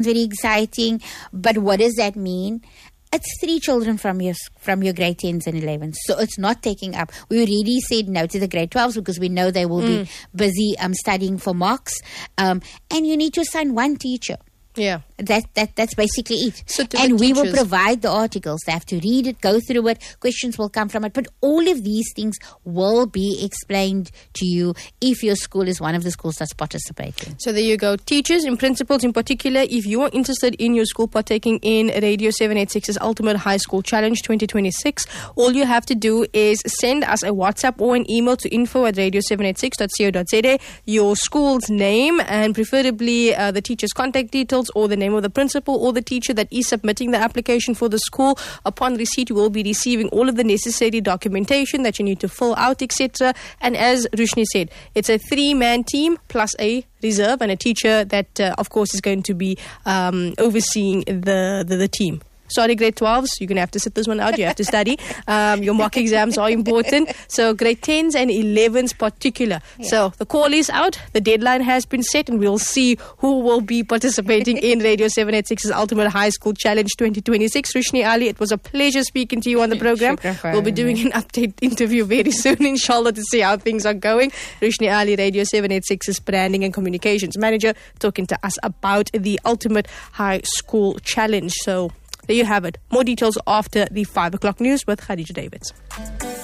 very exciting. But what does that mean? It's 3 children from your grade 10s and 11s. So it's not taking up. We already said no to the grade 12s because we know they will be busy studying for mocks. And you need to assign 1 teacher. Yeah. That's basically it. So and we will provide the articles. They have to read it, go through it. Questions will come from it. But all of these things will be explained to you if your school is one of the schools that's participating. So there you go. Teachers and principals in particular, if you are interested in your school partaking in Radio 786's Ultimate High School Challenge 2026, all you have to do is send us a WhatsApp or an email to info@radio786.co.za, your school's name and preferably the teacher's contact details or the name of the principal or the teacher that is submitting the application for the school. Upon receipt, you will be receiving all of the necessary documentation that you need to fill out, etc. And as Rushni said, it's a 3-man team plus a reserve and a teacher that, of course, is going to be overseeing the team. Sorry, grade 12s, you're going to have to sit this one out. You have to study. Your mock exams are important. So grade 10s and 11s particular. Yeah. So the call is out. The deadline has been set and we'll see who will be participating in Radio 786's Ultimate High School Challenge 2026. Rushni Ali, it was a pleasure speaking to you on the program. We'll be doing an update interview very soon, inshallah, to see how things are going. Rushni Ali, Radio 786's Branding and Communications Manager, talking to us about the Ultimate High School Challenge. So there you have it. More details after the 5 o'clock news with Khadija Davids.